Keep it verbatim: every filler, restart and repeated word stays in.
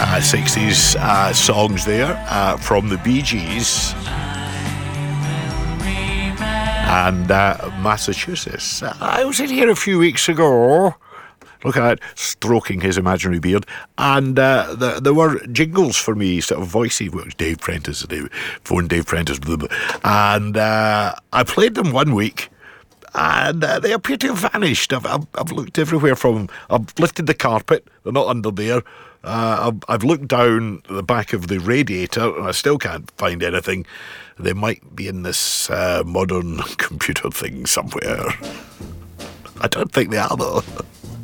uh, sixties uh, songs there uh, from the Bee Gees and uh, Massachusetts. I was in here a few weeks ago. Look at that, stroking his imaginary beard. And uh, the, there were jingles for me, sort of voicey. Dave Prentice, Dave, phone Dave Prentice. Blah, blah. And uh, I played them one week, and uh, they appear to have vanished. I've, I've, I've looked everywhere from... I've lifted the carpet. They're not under there. Uh, I've, I've looked down the back of the radiator, and I still can't find anything. They might be in this uh, modern computer thing somewhere. I don't think they are, though.